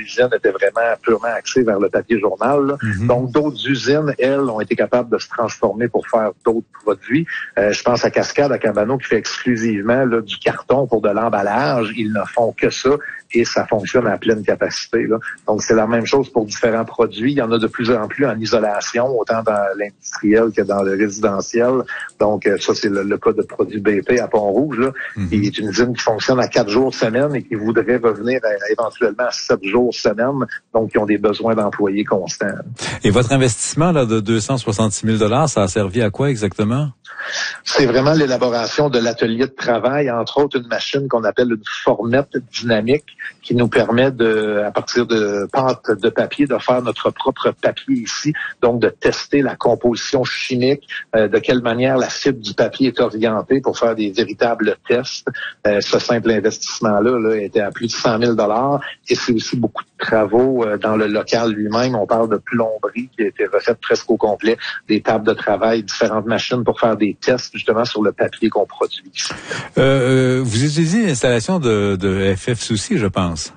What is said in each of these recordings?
l'usine était vraiment purement axée vers le papier journal. Là. Donc, d'autres usines, elles, ont été capables de se transformer pour faire d'autres produits. Je pense à Cascade, à Cabano, qui fait exclusivement là, du carton pour de l'emballage. Ils ne font que ça et ça fonctionne à pleine capacité. Là. Donc, c'est la même chose pour différents produits. Il y en a de plus en plus en isolation, autant dans l'industriel que dans le résidentiel. Donc, ça, c'est le cas de produits BP à Pont-Rouge, là, qui est une usine qui fonctionne à 4 jours semaine et qui voudrait revenir éventuellement à 7 jours semaine. Donc, ils ont des besoins d'employés constants. Et votre investissement là de 266 000 $, ça a servi à quoi exactement? C'est vraiment l'élaboration de l'atelier de travail, entre autres une machine qu'on appelle une formette dynamique qui nous permet de, à partir de pâte de papier, de faire notre propre papier ici, donc de tester la composition chimique, de quelle manière la fibre du papier est orientée pour faire des véritables tests. Ce simple investissement-là là, était à plus de 100 000 $ et c'est aussi beaucoup de travaux dans le local lui-même. On parle de plomberie qui a été refaite presque au complet, des tables de travail, différentes machines pour faire des tests justement sur le papier qu'on produit. Vous utilisez l'installation de FF Soucy, je pense.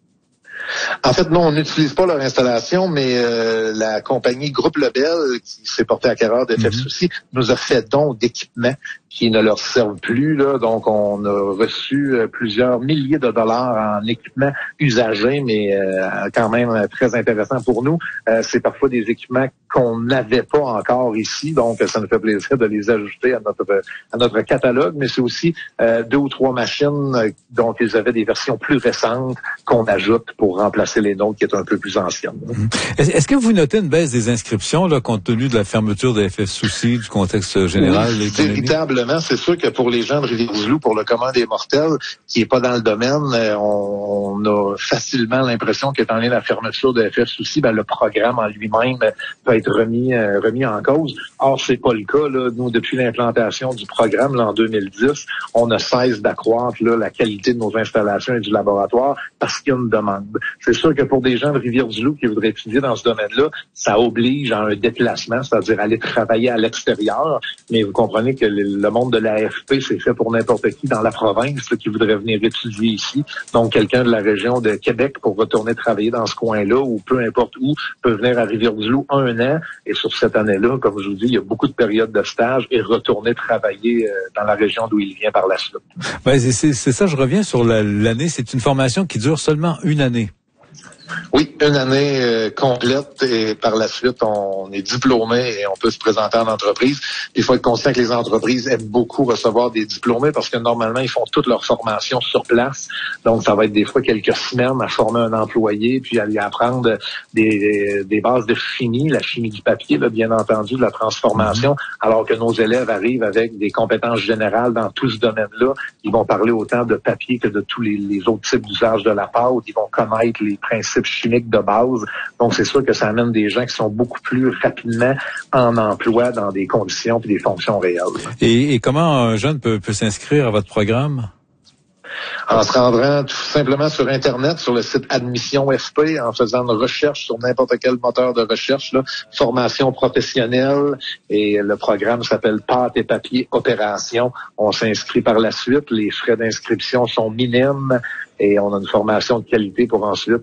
En fait, non, on n'utilise pas leur installation, mais la compagnie Groupe Lebel, qui s'est portée à carrière d'FF Soucy, nous a fait don d'équipements qui ne leur servent plus. Là. Donc, on a reçu plusieurs milliers de dollars en équipements usagés, mais quand même très intéressant pour nous. C'est parfois des équipements qu'on n'avait pas encore ici, donc ça nous fait plaisir de les ajouter à notre catalogue, mais c'est aussi 2 ou 3 machines dont ils avaient des versions plus récentes qu'on ajoute pour remplacer les nôtres qui est un peu plus anciennes. Est-ce que vous notez une baisse des inscriptions là, compte tenu de la fermeture de FF Soucy, du contexte général? Oui, véritablement, c'est sûr que pour les gens de Rivière-du-Loup, pour le commun des mortels, qui est pas dans le domaine, on a facilement l'impression qu'étant donné la fermeture de FF Soucy, le programme en lui-même peut être remis en cause. Or, c'est pas le cas. Là. Nous, depuis l'implantation du programme là, en 2010, on ne cesse d'accroître là, la qualité de nos installations et du laboratoire parce qu'il y a une demande. C'est sûr que pour des gens de Rivière-du-Loup qui voudraient étudier dans ce domaine-là, ça oblige à un déplacement, c'est-à-dire aller travailler à l'extérieur. Mais vous comprenez que le monde de l'AFP, c'est fait pour n'importe qui dans la province là, qui voudrait venir étudier ici. Donc, quelqu'un de la région de Québec pour retourner travailler dans ce coin-là ou peu importe où peut venir à Rivière-du-Loup 1 an. Et sur cette année-là, comme je vous dis, il y a beaucoup de périodes de stage et retourner travailler dans la région d'où il vient par la suite. Ben, c'est ça, je reviens sur l'année. C'est une formation qui dure seulement 1 année. Oui, 1 année complète et par la suite, on est diplômé et on peut se présenter en entreprise. Il faut être conscient que les entreprises aiment beaucoup recevoir des diplômés parce que normalement, ils font toute leur formation sur place. Donc, ça va être des fois quelques semaines à former un employé puis à lui apprendre des bases de chimie, la chimie du papier, là, bien entendu, de la transformation, alors que nos élèves arrivent avec des compétences générales dans tout ce domaine-là. Ils vont parler autant de papier que de tous les autres types d'usage de la pâte. Ils vont connaître les principes chimiques de base. Donc, c'est sûr que ça amène des gens qui sont beaucoup plus rapidement en emploi dans des conditions et des fonctions réelles. Et comment un jeune peut s'inscrire à votre programme? En se rendant tout simplement sur Internet, sur le site Admission FP, en faisant une recherche sur n'importe quel moteur de recherche, là, formation professionnelle, et le programme s'appelle Pâte et papier opération. On s'inscrit par la suite, les frais d'inscription sont minimes et on a une formation de qualité pour ensuite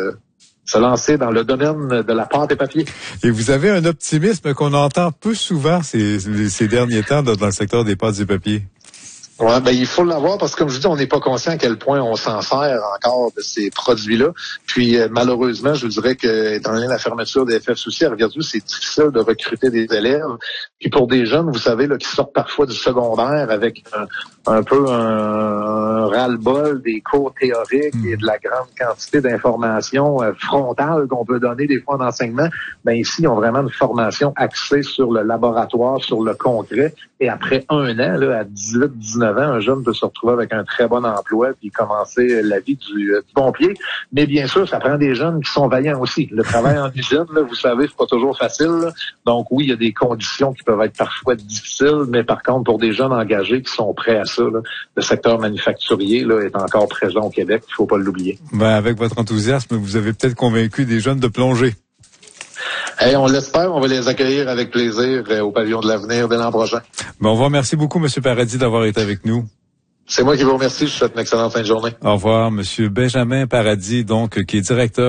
se lancer dans le domaine de la pâte et papier. Et vous avez un optimisme qu'on entend peu souvent ces derniers temps dans le secteur des pâtes et papiers. Ouais, il faut l'avoir parce que, comme je dis, on n'est pas conscient à quel point on s'en sert encore de ces produits-là. Puis, malheureusement, je vous dirais que, étant donné la fermeture des FF Soucy à Rivière-du-Loup, c'est difficile de recruter des élèves. Puis, pour des jeunes, vous savez, là, qui sortent parfois du secondaire avec un peu un ras-le-bol des cours théoriques et de la grande quantité d'informations frontales qu'on peut donner des fois en enseignement, ici, ils ont vraiment une formation axée sur le laboratoire, sur le concret. Et après 1 an, là, à 18-19 ans, un jeune peut se retrouver avec un très bon emploi puis commencer la vie du bon pied. Mais bien sûr, ça prend des jeunes qui sont vaillants aussi. Le travail en usine, là, vous savez, c'est pas toujours facile. Là. Donc oui, il y a des conditions qui peuvent être parfois difficiles, mais par contre, pour des jeunes engagés qui sont prêts à ça, là, le secteur manufacturier là, est encore présent au Québec. Il faut pas l'oublier. Avec votre enthousiasme, vous avez peut-être convaincu des jeunes de plonger. On l'espère, on va les accueillir avec plaisir au Pavillon de l'Avenir dès l'an prochain. On vous remercie beaucoup, M. Paradis, d'avoir été avec nous. C'est moi qui vous remercie. Je vous souhaite une excellente fin de journée. Au revoir, M. Benjamin Paradis, donc, qui est directeur